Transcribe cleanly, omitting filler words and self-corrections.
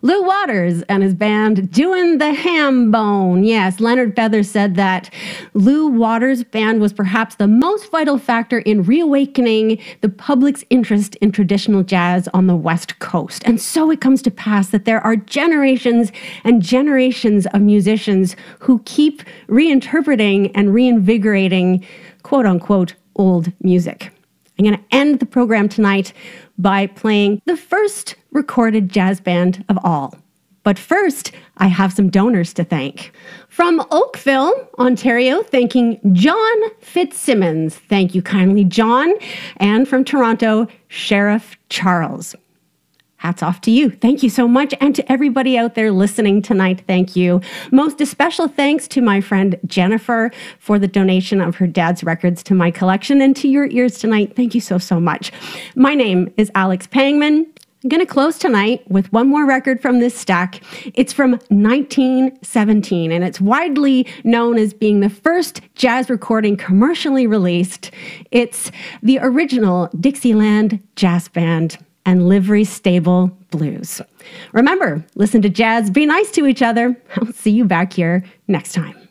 Lou Waters and his band doing the ham bone. Yes, Leonard Feather said that Lou Waters' band was perhaps the most vital factor in reawakening the public's interest in traditional jazz on the West Coast. And so it comes to pass that there are generations and generations of musicians who keep reinterpreting and reinvigorating, quote unquote, old music. I'm going to end the program tonight by playing the first recorded jazz band of all. But first, I have some donors to thank. From Oakville, Ontario, thanking John Fitzsimmons. Thank you kindly, John. And from Toronto, Sheriff Charles. Hats off to you. Thank you so much. And to everybody out there listening tonight, thank you. Most especial thanks to my friend Jennifer for the donation of her dad's records to my collection, and to your ears tonight. Thank you so, so much. My name is Alex Pangman. I'm going to close tonight with one more record from this stack. It's from 1917, and it's widely known as being the first jazz recording commercially released. It's the original Dixieland Jazz Band and Livery Stable Blues. Remember, listen to jazz, be nice to each other. I'll see you back here next time.